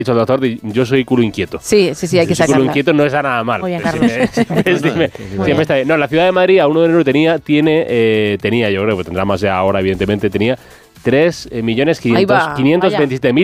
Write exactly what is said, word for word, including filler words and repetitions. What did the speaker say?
dicho el doctor, yo soy culo inquieto. Sí, sí, sí, hay que sacarla. Culo inquieto no está nada mal. Muy bien, Carlos. Siempre está bien. No, la ciudad de Madrid a uno de enero tenía, tiene, eh, tenía, yo creo que tendrá más ya ahora, evidentemente, tenía tres millones quinientos veintisiete mil